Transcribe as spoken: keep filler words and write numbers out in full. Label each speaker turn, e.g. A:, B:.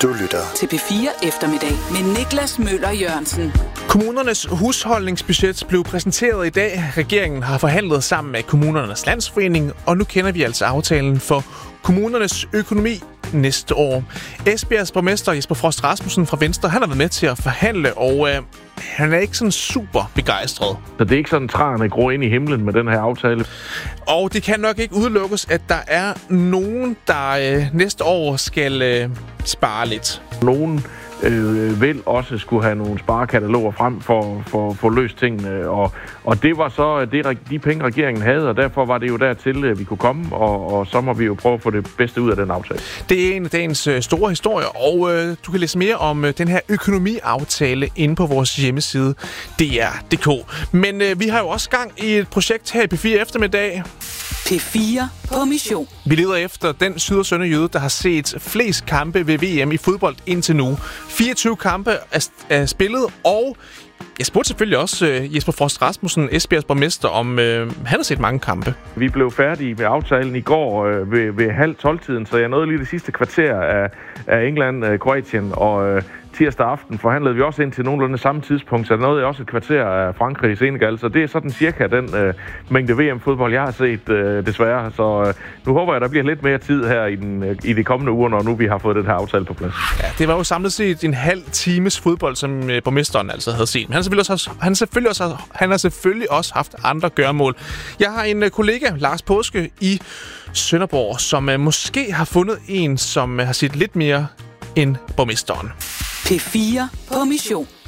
A: Du lytter
B: til P fire Eftermiddag med Niklas Møller Jørgensen.
C: Kommunernes husholdningsbudget blev præsenteret i dag. Regeringen har forhandlet sammen med Kommunernes Landsforening, og nu kender vi altså aftalen for kommunernes økonomi næste år. Esbjergs borgmester Jesper Frost Rasmussen fra Venstre, han har været med til at forhandle, og øh, han er ikke sådan super begejstret.
D: Så det er ikke sådan, træerne gror ind i himlen med den her aftale.
C: Og det kan nok ikke udelukkes, at der er nogen, der øh, næste år skal øh, spare lidt.
D: Nogen øh, vil også skulle have nogle sparekataloger frem for, for, for løst tingene, og, og det var så det, de penge, regeringen havde, og derfor var det jo dertil, at vi kunne komme, og, og så må vi jo prøve at få det bedste ud af den aftale.
C: Det er en af dagens øh, store historier, og øh, du kan læse mere om øh, den her økonomiaftale inde på vores hjemmeside D R punktum d k. Men øh, vi har jo også gang i et projekt her i P fire Eftermiddag.
B: P fire på mission.
C: Vi leder efter den syd- og sønderjyde, der har set flest kampe ved V M i fodbold indtil nu. fireogtyve kampe er, er spillet, og jeg spurgte selvfølgelig også uh, Jesper Frost Rasmussen, Esbjergs borgmester, om uh, han har set mange kampe.
D: Vi blev færdige med aftalen i går uh, ved, ved halv tolv-tiden, så jeg nåede lige det sidste kvarter af, af England, uh, Kroatien, og uh, tirsdag aften forhandlede vi også ind til nogenlunde samme tidspunkt, så der nåede jeg også et kvarter af Frankrig i Senegal, så det er sådan cirka den øh, mængde V M-fodbold, jeg har set øh, desværre. Så øh, nu håber jeg, der bliver lidt mere tid her i, den, øh, i de kommende uger, når nu vi har fået den her aftale på plads.
C: Ja, det var jo samlet set en halv times fodbold, som øh, borgmesteren altså havde set. Men han har selvfølgelig også, han har selvfølgelig også, han har selvfølgelig også haft andre gøremål. Jeg har en øh, kollega, Lars Påske, i Sønderborg, som øh, måske har fundet en, som øh, har set lidt mere end borgmesteren.
B: P fire på mission.